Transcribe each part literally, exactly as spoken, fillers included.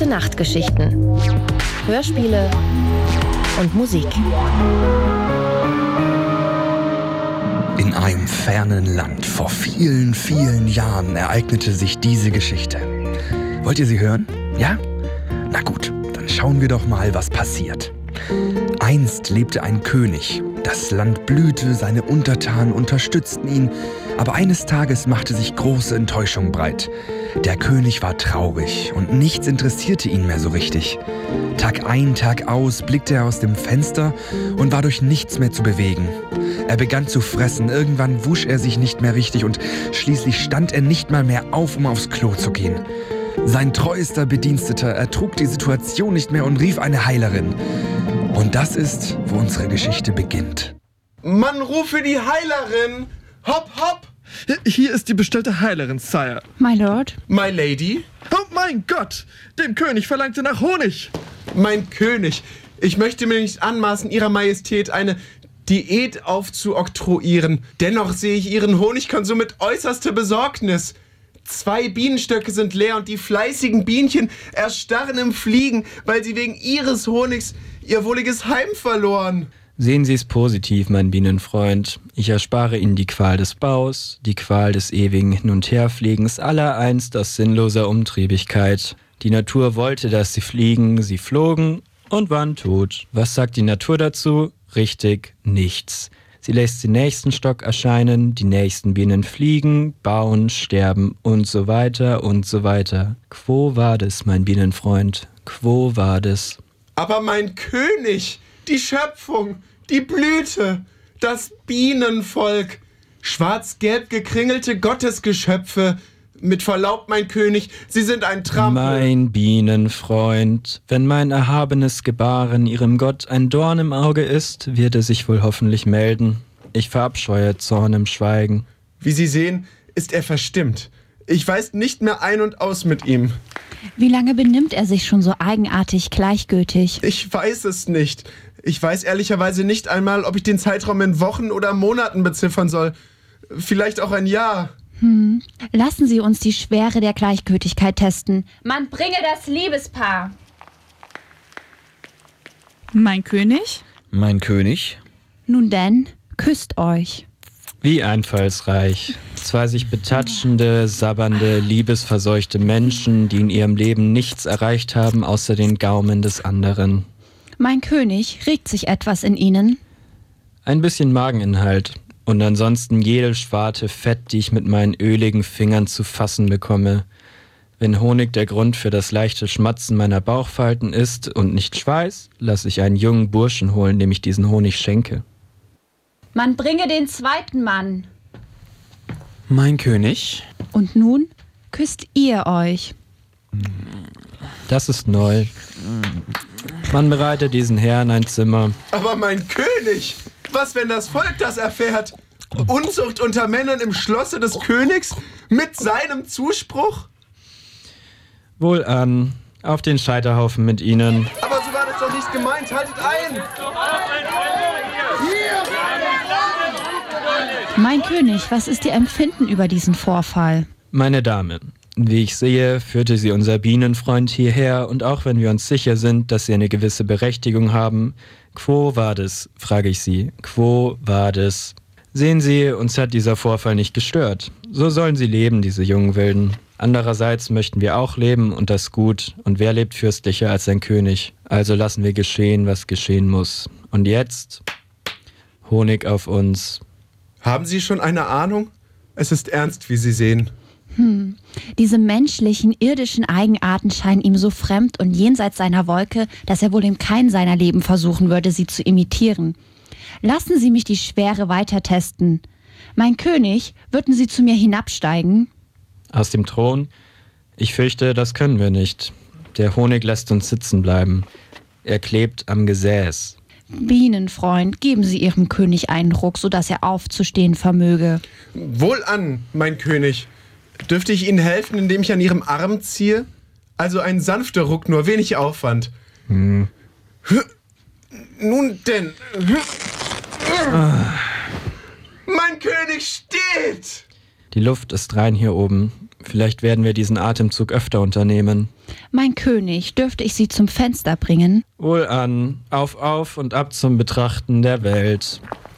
Gute-Nacht-Geschichten. Hörspiele und Musik. In einem fernen Land vor vielen, vielen Jahren ereignete sich diese Geschichte. Wollt ihr sie hören? Ja? Na gut, dann schauen wir doch mal, was passiert. Einst lebte ein König. Das Land blühte, seine Untertanen unterstützten ihn, aber eines Tages machte sich große Enttäuschung breit. Der König war traurig und nichts interessierte ihn mehr so richtig. Tag ein, Tag aus blickte er aus dem Fenster und war durch nichts mehr zu bewegen. Er begann zu fressen, irgendwann wusch er sich nicht mehr richtig und schließlich stand er nicht mal mehr auf, um aufs Klo zu gehen. Sein treuester Bediensteter ertrug die Situation nicht mehr und rief eine Heilerin. Und das ist, wo unsere Geschichte beginnt. Man rufe die Heilerin! Hopp, hopp! Hier ist die bestellte Heilerin, Sire. My Lord. My Lady? Oh mein Gott! Dem König verlangte nach Honig. Mein König, ich möchte mir nicht anmaßen, Ihrer Majestät eine Diät aufzuoktroyieren. Dennoch sehe ich Ihren Honigkonsum mit äußerster Besorgnis. Zwei Bienenstöcke sind leer und die fleißigen Bienchen erstarren im Fliegen, weil sie wegen Ihres Honigs ihr wohliges Heim verloren. Sehen Sie es positiv, mein Bienenfreund. Ich erspare Ihnen die Qual des Baus, die Qual des ewigen Hin- und Herfliegens, allereinst aus sinnloser Umtriebigkeit. Die Natur wollte, dass sie fliegen, sie flogen und waren tot. Was sagt die Natur dazu? Richtig, nichts. Sie lässt den nächsten Stock erscheinen, die nächsten Bienen fliegen, bauen, sterben und so weiter und so weiter. Quo vadis, mein Bienenfreund? Quo vadis? Aber mein König, die Schöpfung, die Blüte, das Bienenvolk, schwarz-gelb gekringelte Gottesgeschöpfe. Mit Verlaub, mein König, Sie sind ein Trampel. Mein Bienenfreund, wenn mein erhabenes Gebaren Ihrem Gott ein Dorn im Auge ist, wird er sich wohl hoffentlich melden. Ich verabscheue Zorn im Schweigen. Wie Sie sehen, ist er verstimmt. Ich weiß nicht mehr ein und aus mit ihm. Wie lange benimmt er sich schon so eigenartig gleichgültig? Ich weiß es nicht. Ich weiß ehrlicherweise nicht einmal, ob ich den Zeitraum in Wochen oder Monaten beziffern soll. Vielleicht auch ein Jahr. Hm. Lassen Sie uns die Schwere der Gleichgültigkeit testen. Man bringe das Liebespaar. Mein König? Mein König? Nun denn, küsst euch. Wie einfallsreich. Zwei sich betatschende, sabbernde, liebesverseuchte Menschen, die in ihrem Leben nichts erreicht haben, außer den Gaumen des anderen. Mein König, regt sich etwas in Ihnen? Ein bisschen Mageninhalt. Und ansonsten jede Schwarte Fett, die ich mit meinen öligen Fingern zu fassen bekomme. Wenn Honig der Grund für das leichte Schmatzen meiner Bauchfalten ist und nicht Schweiß, lasse ich einen jungen Burschen holen, dem ich diesen Honig schenke. Man bringe den zweiten Mann. Mein König? Und nun küsst ihr euch. Das ist neu. Man bereitet diesen Herrn ein Zimmer. Aber mein König, was, wenn das Volk das erfährt? Unzucht unter Männern im Schlosse des Königs mit seinem Zuspruch? Wohlan, auf den Scheiterhaufen mit Ihnen. Aber so war das doch nicht gemeint. Haltet ein! Mein König, was ist Ihr Empfinden über diesen Vorfall? Meine Dame, wie ich sehe, führte sie unser Bienenfreund hierher und auch wenn wir uns sicher sind, dass sie eine gewisse Berechtigung haben, quo vadis, frage ich Sie, quo vadis? Sehen Sie, uns hat dieser Vorfall nicht gestört. So sollen sie leben, diese jungen Wilden. Andererseits möchten wir auch leben und das gut. Und wer lebt fürstlicher als ein König? Also lassen wir geschehen, was geschehen muss. Und jetzt Honig auf uns. Haben Sie schon eine Ahnung? Es ist ernst, wie Sie sehen. Hm. Diese menschlichen, irdischen Eigenarten scheinen ihm so fremd und jenseits seiner Wolke, dass er wohl in keinem seiner Leben versuchen würde, sie zu imitieren. Lassen Sie mich die Schwere weiter testen. Mein König, würden Sie zu mir hinabsteigen? Aus dem Thron? Ich fürchte, das können wir nicht. Der Honig lässt uns sitzen bleiben. Er klebt am Gesäß. Bienenfreund, geben Sie Ihrem König einen Ruck, sodass er aufzustehen vermöge. Wohlan, mein König. Dürfte ich Ihnen helfen, indem ich an Ihrem Arm ziehe? Also ein sanfter Ruck, nur wenig Aufwand. Hm. Nun denn. Ah. Mein König steht! Die Luft ist rein hier oben. Vielleicht werden wir diesen Atemzug öfter unternehmen. Mein König, dürfte ich Sie zum Fenster bringen? Wohlan, auf, auf und ab zum Betrachten der Welt.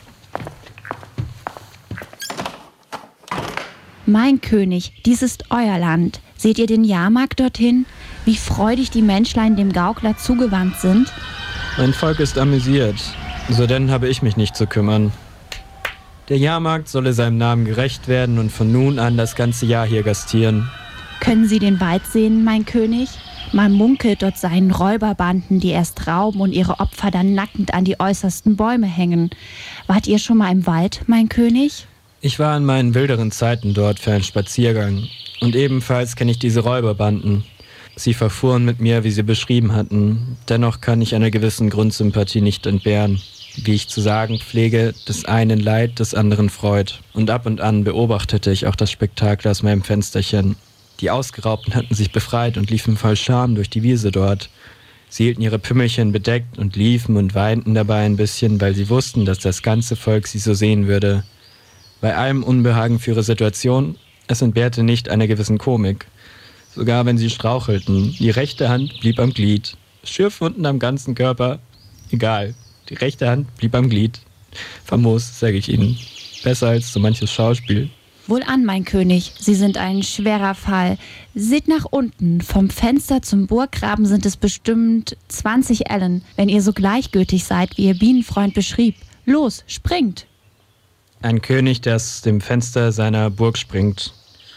Mein König, dies ist euer Land. Seht ihr den Jahrmarkt dorthin? Wie freudig die Menschlein dem Gaukler zugewandt sind? Mein Volk ist amüsiert, so denn habe ich mich nicht zu kümmern. Der Jahrmarkt solle seinem Namen gerecht werden und von nun an das ganze Jahr hier gastieren. Können Sie den Wald sehen, mein König? Man munkelt, dort seien Räuberbanden, die erst rauben und ihre Opfer dann nackend an die äußersten Bäume hängen. Wart ihr schon mal im Wald, mein König? Ich war in meinen wilderen Zeiten dort für einen Spaziergang. Und ebenfalls kenne ich diese Räuberbanden. Sie verfuhren mit mir, wie sie beschrieben hatten. Dennoch kann ich einer gewissen Grundsympathie nicht entbehren. Wie ich zu sagen pflege, des einen Leid, des anderen Freud. Und ab und an beobachtete ich auch das Spektakel aus meinem Fensterchen. Die Ausgeraubten hatten sich befreit und liefen voll Scham durch die Wiese dort. Sie hielten ihre Pümmelchen bedeckt und liefen und weinten dabei ein bisschen, weil sie wussten, dass das ganze Volk sie so sehen würde. Bei allem Unbehagen für ihre Situation, es entbehrte nicht einer gewissen Komik. Sogar wenn sie strauchelten, die rechte Hand blieb am Glied. Schürfwunden am ganzen Körper, egal. Die rechte Hand blieb am Glied. Famos, sage ich Ihnen. Besser als so manches Schauspiel. Wohlan, mein König, Sie sind ein schwerer Fall. Seht nach unten. Vom Fenster zum Burggraben sind es bestimmt zwanzig Ellen, wenn ihr so gleichgültig seid, wie Ihr Bienenfreund beschrieb. Los, springt! Ein König, der aus dem Fenster seiner Burg springt.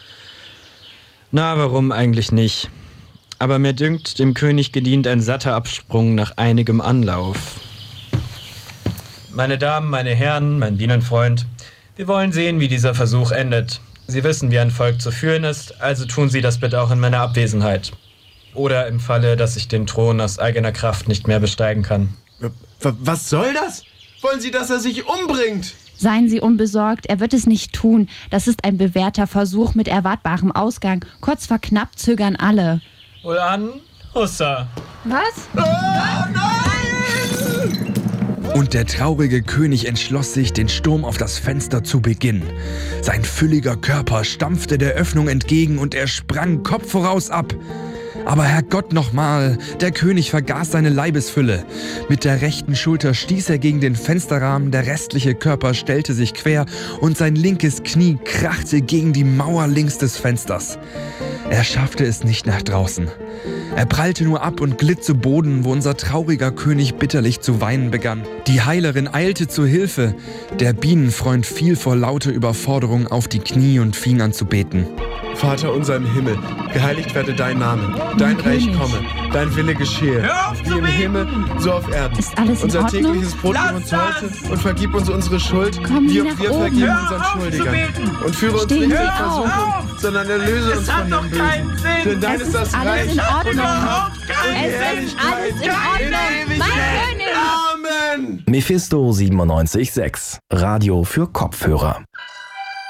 Na, warum eigentlich nicht? Aber mir dünkt, dem König gedient ein satter Absprung nach einigem Anlauf. Meine Damen, meine Herren, mein Bienenfreund, wir wollen sehen, wie dieser Versuch endet. Sie wissen, wie ein Volk zu führen ist, also tun Sie das bitte auch in meiner Abwesenheit. Oder im Falle, dass ich den Thron aus eigener Kraft nicht mehr besteigen kann. Was soll das? Wollen Sie, dass er sich umbringt? Seien Sie unbesorgt, er wird es nicht tun. Das ist ein bewährter Versuch mit erwartbarem Ausgang. Kurz vor knapp zögern alle. Wohlan, Hussa. Was? Oh, nein! Und der traurige König entschloss sich, den Sturm auf das Fenster zu beginnen. Sein fülliger Körper stampfte der Öffnung entgegen und er sprang Kopf voraus ab. Aber Herrgott nochmal, der König vergaß seine Leibesfülle. Mit der rechten Schulter stieß er gegen den Fensterrahmen, der restliche Körper stellte sich quer und sein linkes Knie krachte gegen die Mauer links des Fensters. Er schaffte es nicht nach draußen. Er prallte nur ab und glitt zu Boden, wo unser trauriger König bitterlich zu weinen begann. Die Heilerin eilte zur Hilfe. Der Bienenfreund fiel vor lauter Überforderung auf die Knie und fing an zu beten. Vater unser im Himmel, geheiligt werde dein Name, dein Reich komme, dein Wille geschehe, wie im Himmel, so auf Erden. Ist alles in Unser Ordnung? tägliches Brot gib uns heute und vergib uns unsere Schuld, Kommen wie Sie auch nach wir oben. vergeben Hör unseren auf Schuldigern. zu beten. Und führe uns Stehen nicht in Sie Versuchung, auf. sondern erlöse uns Es hat von doch dem keinen Bösen. Sinn. Denn dein Es ist das ist alles Reich in Ordnung. und die Macht Es und die ist Herrlichkeit alles in in Ordnung. Mein Ewigkeit. König. Amen! Mephisto siebenundneunzig Komma sechs. Radio für Kopfhörer.